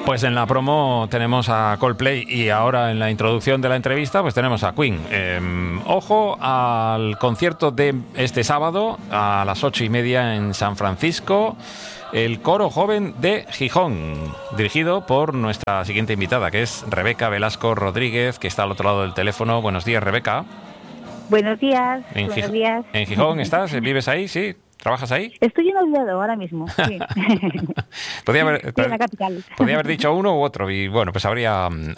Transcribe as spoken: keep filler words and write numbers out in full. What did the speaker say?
Pues en la promo tenemos a Coldplay y ahora en la introducción de la entrevista pues tenemos a Queen. Eh, ojo al concierto de este sábado a las ocho y media en San Francisco. El Coro Joven de Gijón, dirigido por nuestra siguiente invitada, que es Rebeca Velasco Rodríguez, que está al otro lado del teléfono. Buenos días, Rebeca. Buenos días. En, buenos Gij- días. ¿En Gijón estás? ¿Vives ahí? ¿Sí? ¿Trabajas ahí? Estoy en Oviedo ahora mismo, sí. podía, haber, Estoy en la capital. podía haber dicho uno u otro y bueno, pues habría,